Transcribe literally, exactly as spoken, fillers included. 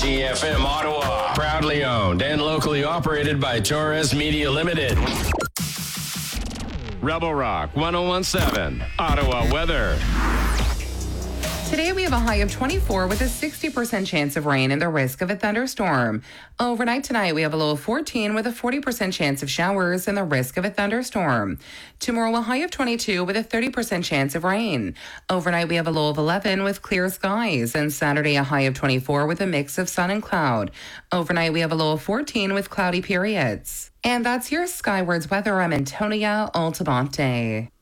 T F M Ottawa, proudly owned and locally operated by Torres Media Limited. Rebel Rock one oh one seven, Ottawa weather. Today we have a high of twenty-four with a sixty percent chance of rain and the risk of a thunderstorm. Overnight tonight we have a low of fourteen with a forty percent chance of showers and the risk of a thunderstorm. Tomorrow a high of twenty-two with a thirty percent chance of rain. Overnight we have a low of eleven with clear skies, and Saturday a high of twenty-four with a mix of sun and cloud. Overnight we have a low of fourteen with cloudy periods. And that's your Skywards weather. I'm Antonia Altamonte.